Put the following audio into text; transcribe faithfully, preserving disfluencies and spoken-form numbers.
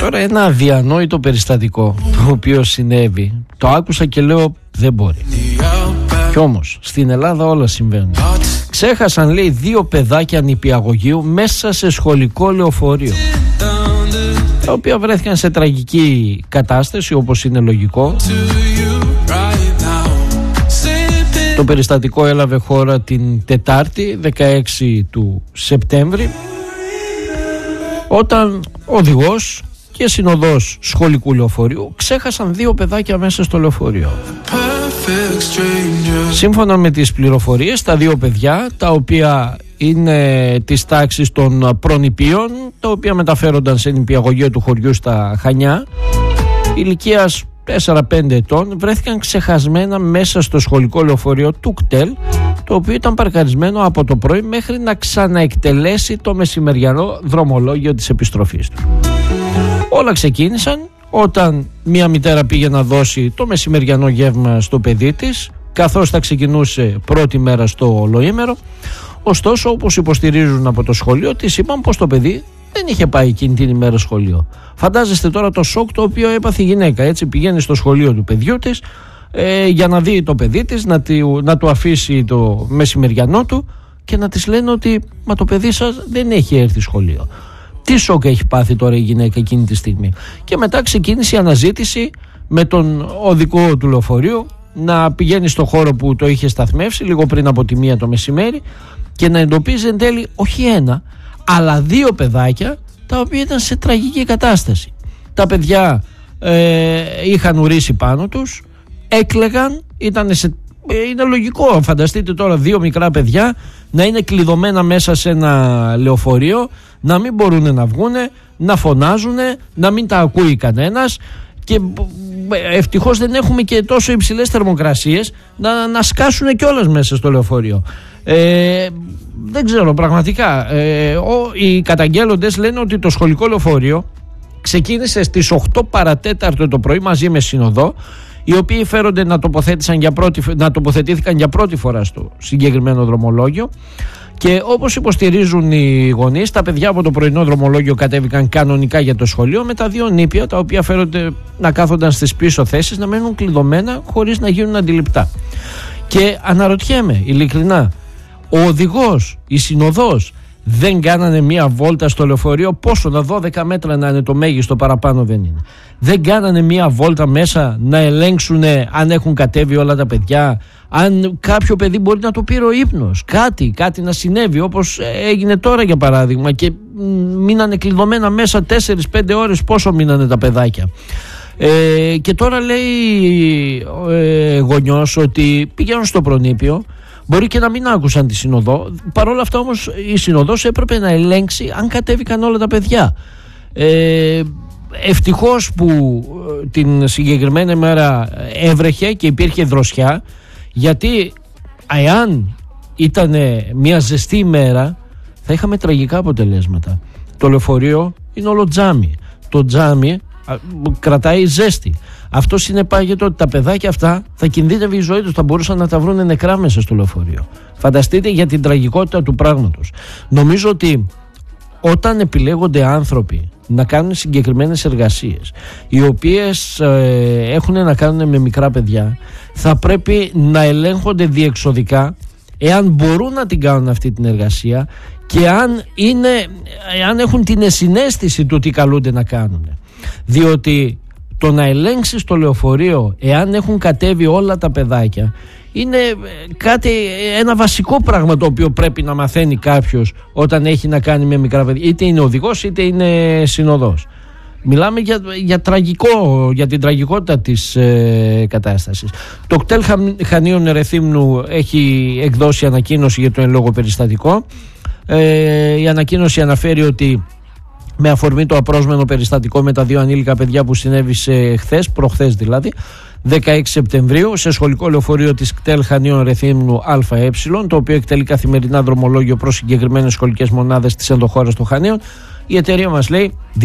Τώρα ένα αδιανόητο περιστατικό το οποίο συνέβη, το άκουσα και λέω δεν μπορεί. Κι όμως στην Ελλάδα όλα συμβαίνουν. Ξέχασαν, λέει, δύο παιδάκια νηπιαγωγείου μέσα σε σχολικό λεωφορείο, τα οποία βρέθηκαν σε τραγική κατάσταση, όπως είναι λογικό. Το περιστατικό έλαβε χώρα την Τετάρτη δεκαέξι του Σεπτέμβρη, όταν οδηγός και συνοδός σχολικού λεωφορείου ξέχασαν δύο παιδάκια μέσα στο λεωφορείο. Σύμφωνα με τις πληροφορίες, τα δύο παιδιά, τα οποία είναι της τάξης των προνηπίων, τα οποία μεταφέρονταν σε νηπιαγωγείο του χωριού στα Χανιά, ηλικίας τέσσερα πέντε ετών, βρέθηκαν ξεχασμένα μέσα στο σχολικό λεωφορείο του ΚΤΕΛ, το οποίο ήταν παρκαρισμένο από το πρωί μέχρι να ξαναεκτελέσει το μεσημεριανό δρομολόγιο της επιστροφής του. Όλα ξεκίνησαν όταν μια μητέρα πήγε να δώσει το μεσημεριανό γεύμα στο παιδί της, καθώς θα ξεκινούσε πρώτη μέρα στο ολοήμερο. Ωστόσο, όπως υποστηρίζουν από το σχολείο, της είπαν πως το παιδί δεν είχε πάει εκείνη την ημέρα σχολείο. Φαντάζεστε τώρα το σοκ το οποίο έπαθε η γυναίκα. Έτσι πηγαίνει στο σχολείο του παιδιού της ε, για να δει το παιδί της, να, τη, να του αφήσει το μεσημεριανό του και να της λένε ότι μα το παιδί σας δεν έχει έρθει σχολείο. Τι σοκ έχει πάθει τώρα η γυναίκα εκείνη τη στιγμή. Και μετά ξεκίνησε η αναζήτηση με τον οδικό του λεωφορείου να πηγαίνει στο χώρο που το είχε σταθμεύσει λίγο πριν από τη μία το μεσημέρι και να εντοπίζει εν τέλει όχι ένα αλλά δύο παιδάκια, τα οποία ήταν σε τραγική κατάσταση. Τα παιδιά ε, είχαν ουρήσει πάνω τους, έκλαιγαν, ήταν σε, ε, είναι λογικό, φανταστείτε τώρα δύο μικρά παιδιά να είναι κλειδωμένα μέσα σε ένα λεωφορείο, να μην μπορούν να βγούνε, να φωνάζουνε, να μην τα ακούει κανένας, και ευτυχώς δεν έχουμε και τόσο υψηλές θερμοκρασίες να, να σκάσουν κιόλας μέσα στο λεωφορείο. Ε, δεν ξέρω πραγματικά. ε, ο, οι καταγγέλλοντες λένε ότι το σχολικό λεωφορείο ξεκίνησε στις οκτώ παρατέταρτο το πρωί μαζί με συνοδό, οι οποίοι φέρονται να, τοποθέτησαν για πρώτη, να τοποθετήθηκαν για πρώτη φορά στο συγκεκριμένο δρομολόγιο. Και όπως υποστηρίζουν οι γονείς, τα παιδιά από το πρωινό δρομολόγιο κατέβηκαν κανονικά για το σχολείο, με τα δύο νήπια, τα οποία φέρονται να κάθονταν στις πίσω θέσεις, να μένουν κλειδωμένα χωρίς να γίνουν αντιληπτά. Και αναρωτιέμαι ειλικρινά, ο οδηγός, η συνοδός δεν κάνανε μία βόλτα στο λεωφορείο? Πόσο, να δώδεκα μέτρα να είναι το μέγιστο, παραπάνω δεν είναι? Δεν κάνανε μία βόλτα μέσα να ελέγξουν αν έχουν κατέβει όλα τα παιδιά, αν κάποιο παιδί μπορεί να το πήρε ο ύπνος, κάτι, κάτι να συνέβη, όπως έγινε τώρα για παράδειγμα, και μείνανε κλειδωμένα μέσα τέσσερις πέντε ώρες, πόσο μείνανε τα παιδάκια. Ε, και τώρα λέει ε, γονιός ότι πηγαίνουν στο προνήπιο, μπορεί και να μην άκουσαν τη συνοδό. Παρ' όλα αυτά όμως η συνοδός έπρεπε να ελέγξει αν κατέβηκαν όλα τα παιδιά. Ε, ευτυχώς που την συγκεκριμένη μέρα έβρεχε και υπήρχε δροσιά, γιατί εάν ήταν μια ζεστή ημέρα θα είχαμε τραγικά αποτελέσματα. Το λεωφορείο είναι όλο τζάμι. Το τζάμι κρατάει ζέστη. Αυτό συνεπάγεται ότι τα παιδάκια αυτά θα κινδύνευε η ζωή τους, θα μπορούσαν να τα βρουν νεκρά μέσα στο λεωφορείο. Φανταστείτε για την τραγικότητα του πράγματος. Νομίζω ότι όταν επιλέγονται άνθρωποι να κάνουν συγκεκριμένες εργασίες, οι οποίες ε, έχουν να κάνουν με μικρά παιδιά, θα πρέπει να ελέγχονται διεξοδικά εάν μπορούν να την κάνουν αυτή την εργασία και αν, είναι, αν έχουν την εσυναίσθηση του τι καλούνται να κάνουν. Διότι το να ελέγξεις το λεωφορείο εάν έχουν κατέβει όλα τα παιδάκια είναι κάτι, ένα βασικό πράγμα το οποίο πρέπει να μαθαίνει κάποιος όταν έχει να κάνει με μικρά παιδιά, είτε είναι οδηγός είτε είναι συνοδός. Μιλάμε για, για, τραγικό, για την τραγικότητα της ε, κατάστασης. Το ΚΤΕΛ Χανίων Ερεθύμνου έχει εκδώσει ανακοίνωση για το εν λόγω περιστατικό. Ε, η ανακοίνωση αναφέρει ότι με αφορμή το απρόσμενο περιστατικό με τα δύο ανήλικα παιδιά που συνέβησε χθες, προχθές δηλαδή, δεκαέξι Σεπτεμβρίου, σε σχολικό λεωφορείο της ΚΤΕΛ Χανίων Ερεθύμνου ΑΕ, το οποίο εκτελεί καθημερινά δρομολόγιο προς συγκεκριμένες σχολικές μονάδες της ενδοχώρας των Χανίων, η εταιρεία μας λέει